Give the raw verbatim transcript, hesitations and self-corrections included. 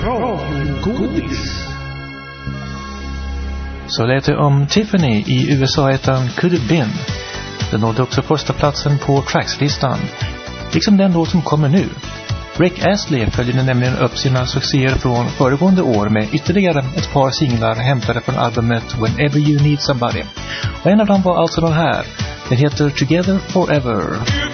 radiogodis. Så lät det om Tiffany i U S A-ettan Could Have Been. Den nådde också första platsen på Tracks-listan, liksom den låt som kommer nu. Rick Astley följde nämligen upp sina succéer från föregående år med ytterligare ett par singlar hämtade från albumet Whenever You Need Somebody. Och en av dem var alltså den här. Den heter Together Forever.